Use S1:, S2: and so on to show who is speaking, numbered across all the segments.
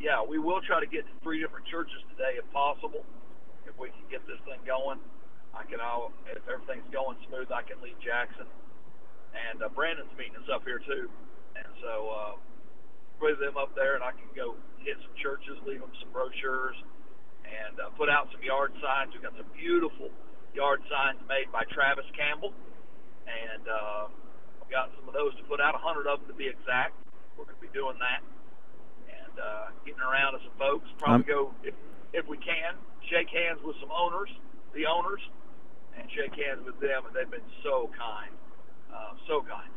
S1: yeah, we will try to get to 3 different churches today if possible. If we can get this thing going, if everything's going smooth, I can lead Jackson. And Brandon's meeting us up here too. And so put them up there, and I can go hit some churches, leave them some brochures, and put out some yard signs. We've got some beautiful yard signs made by Travis Campbell. And we got some of those to put out, 100 of them to be exact. We're going to be doing that. And getting around to some folks. Probably go, if we can, shake hands with some owners, and shake hands with them. And they've been so kind. So kind.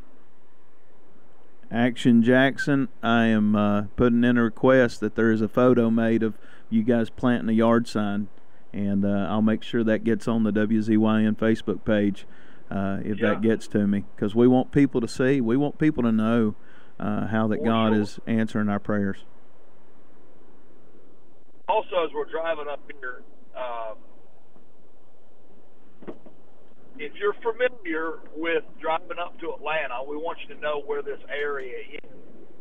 S2: Action Jackson, I am putting in a request that there is a photo made of you guys planting a yard sign, and I'll make sure that gets on the WZYN Facebook page if that gets to me, because we want people to see, we want people to know how that God is answering our prayers.
S1: Also, as we're driving up here, if you're familiar with driving up to Atlanta, we want you to know where this area is.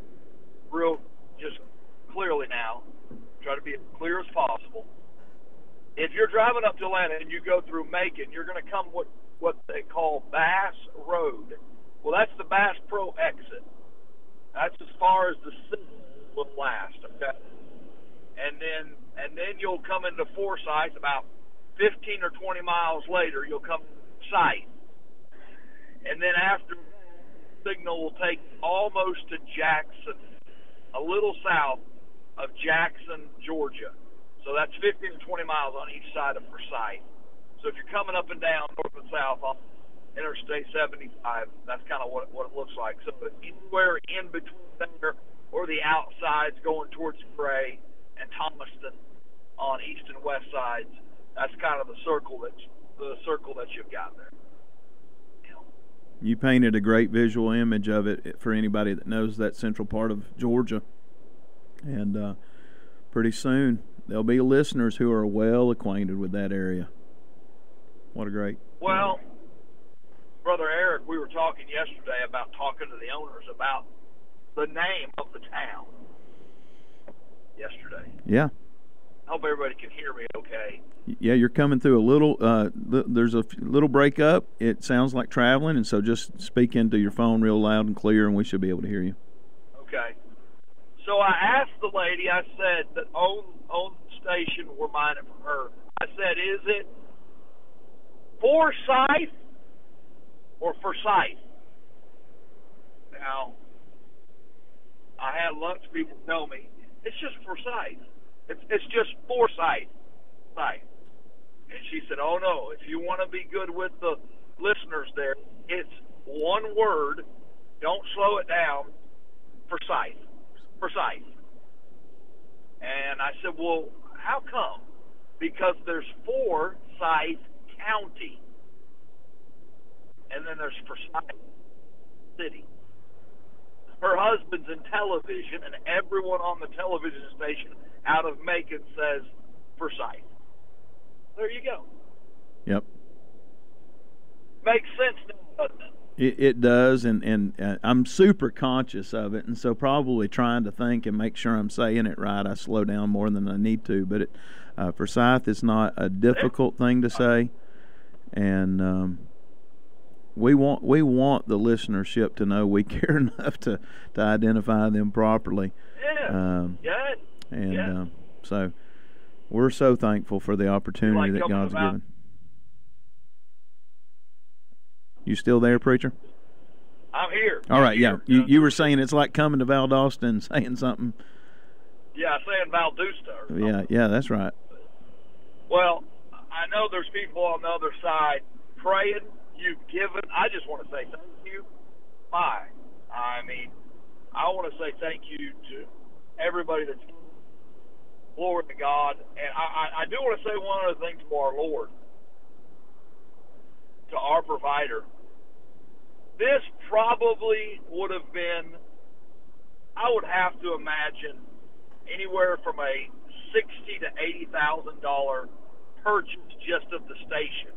S1: Just clearly now. Try to be as clear as possible. If you're driving up to Atlanta and you go through Macon, you're going to come what they call Bass Road. Well, that's the Bass Pro exit. That's as far as the signal will last, okay? And then you'll come into Forsyth about 15 or 20 miles later. You'll come Sight, and then after signal will take almost to Jackson, a little south of Jackson, Georgia. So that's 15 to 20 miles on each side of Forsyth. So if you're coming up and down north and south on Interstate 75, that's kind of what it looks like. So anywhere in between there or the outsides going towards Gray and Thomaston on east and west sides, that's kind of the circle that you've got there.
S2: You painted a great visual image of it for anybody that knows that central part of Georgia. And pretty soon there'll be listeners who are well acquainted with that area. What a great...
S1: Well, Brother Eric, we were talking yesterday about talking to the owners about the name of the town yesterday.
S2: Yeah.
S1: I hope everybody can hear me okay.
S2: Yeah, you're coming through a little, there's a little breakup. It sounds like traveling, and so just speak into your phone real loud and clear, and we should be able to hear you.
S1: Okay. So I asked the lady, I said, that owned the station, we're buying it from her. I said, is it Forsyth or Forsyth? Now, I had lots of people tell me, it's just Forsyth. It's just Forsyth. And she said, oh, no, if you want to be good with the listeners there, it's one word. Don't slow it down. Forsyth. And I said, well, how come? Because there's Forsyth County. And then there's Forsyth City. Her husband's in television, and everyone on the television station out of Macon says Forsyth. There you go.
S2: Yep.
S1: Makes sense now, doesn't it?
S2: It does, and I'm super conscious of it, and so probably trying to think and make sure I'm saying it right, I slow down more than I need to. But Forsyth is not a difficult thing to say, and we want the listenership to know we care enough to identify them properly.
S1: Yeah.
S2: So we're so thankful for the opportunity that God's given. You still there, preacher?
S1: I'm here.
S2: All right, yeah. You were saying it's like coming to Valdosta and saying something.
S1: Yeah, saying Valdosta.
S2: Yeah, that's right.
S1: Well, I know there's people on the other side praying. You've given. I just want to say thank you. I want to say thank you to everybody that's given. Glory to God. And I do want to say one other thing to our Lord, to our provider. This probably would have been, I would have to imagine, anywhere from a $60,000 to $80,000 purchase just of the station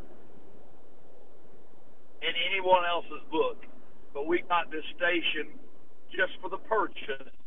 S1: in anyone else's book. But we got this station just for the purchase